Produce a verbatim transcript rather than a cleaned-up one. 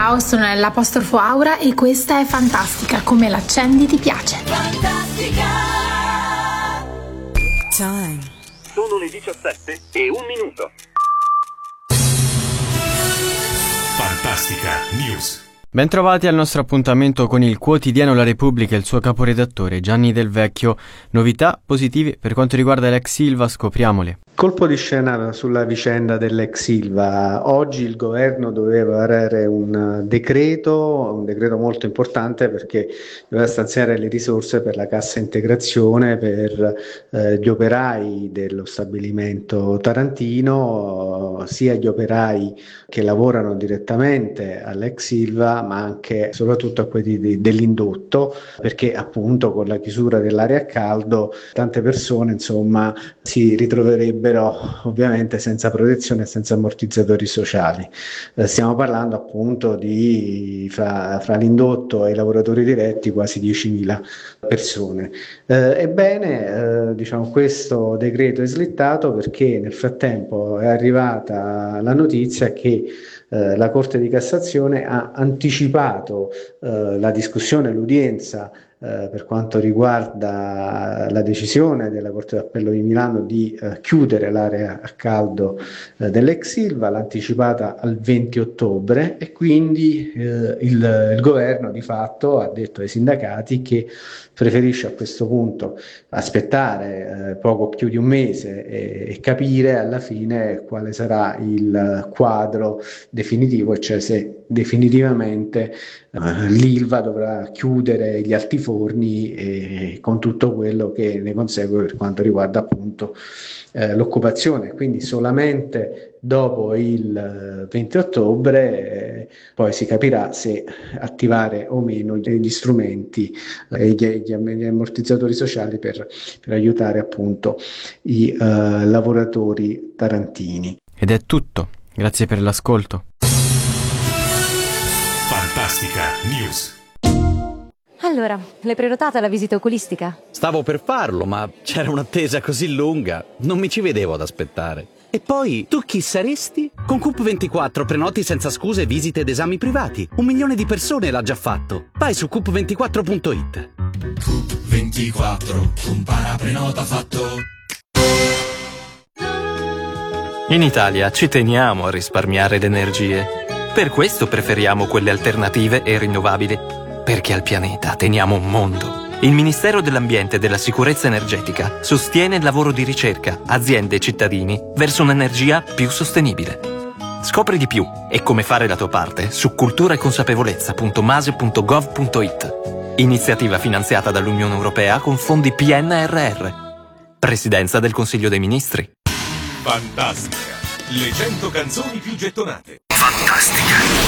Ciao, sono nell'apostrofo Aura e questa è Fantastica, come l'accendi ti piace. Fantastica. Time. Sono le diciassette e un minuto. Fantastica News. Bentrovati al nostro appuntamento con il quotidiano La Repubblica e il suo caporedattore Gianni Del Vecchio. Novità positive per quanto riguarda l'ex Ilva, scopriamole. Colpo di scena sulla vicenda dell'ex Ilva. Oggi il governo doveva varare un decreto, un decreto molto importante perché doveva stanziare le risorse per la cassa integrazione per eh, gli operai dello stabilimento tarantino, sia gli operai che lavorano direttamente all'ex Ilva, ma anche e soprattutto a quelli di, dell'indotto, perché appunto con la chiusura dell'area a caldo tante persone insomma si ritroverebbero ovviamente senza protezione e senza ammortizzatori sociali. Eh, stiamo parlando appunto di fra, fra l'indotto e i lavoratori diretti quasi diecimila persone. Eh, ebbene, eh, diciamo, questo decreto è slittato perché nel frattempo è arrivata la notizia che eh, la Corte di Cassazione ha anticipato eh, la discussione, l'udienza Eh, per quanto riguarda la decisione della Corte d'Appello di Milano di eh, chiudere l'area a caldo eh, dell'ex Ilva, l'ha anticipata al venti ottobre e quindi eh, il, il governo di fatto ha detto ai sindacati che preferisce a questo punto aspettare eh, poco più di un mese e, e capire alla fine quale sarà il quadro definitivo, e cioè se definitivamente eh, l'Ilva dovrà chiudere gli altiforni e con tutto quello che ne consegue per quanto riguarda appunto eh, l'occupazione. Quindi solamente dopo il venti ottobre eh, poi si capirà se attivare o meno gli strumenti e eh, gli, gli ammortizzatori sociali per, per aiutare appunto i eh, lavoratori tarantini. Ed è tutto, grazie per l'ascolto. Fantastica News. Allora, l'hai prenotata la visita oculistica? Stavo per farlo, ma c'era un'attesa così lunga, non mi ci vedevo ad aspettare. E poi, tu chi saresti? Con Coop ventiquattro prenoti senza scuse visite ed esami privati. Un milione di persone l'ha già fatto. Vai su coop ventiquattro punto it. Coop ventiquattro, compara prenota fatto. In Italia ci teniamo a risparmiare le energie. Per questo preferiamo quelle alternative e rinnovabili. Perché al pianeta teniamo un mondo. Il Ministero dell'Ambiente e della Sicurezza Energetica sostiene il lavoro di ricerca, aziende e cittadini verso un'energia più sostenibile. Scopri di più e come fare la tua parte su cultura e consapevolezza punto mase punto gov punto it. Iniziativa finanziata dall'Unione Europea con fondi P N R R. Presidenza del Consiglio dei Ministri. Fantastica. Le cento canzoni più gettonate. Fantastica.